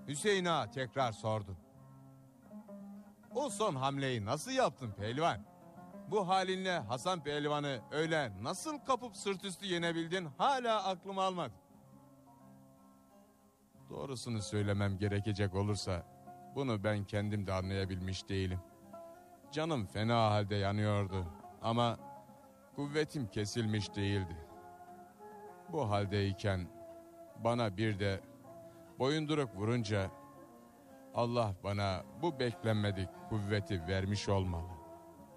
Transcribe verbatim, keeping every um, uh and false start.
Hüseyin Ağa tekrar sordu. O son hamleyi nasıl yaptın pehlivan? Bu halinle Hasan Pehlivan'ı öyle nasıl kapıp sırt üstü yenebildin hala aklım almadı. Doğrusunu söylemem gerekecek olursa bunu ben kendim de anlayabilmiş değilim. Canım fena halde yanıyordu ama kuvvetim kesilmiş değildi. Bu haldeyken bana bir de boyunduruk vurunca Allah bana bu beklenmedik kuvveti vermiş olmalı.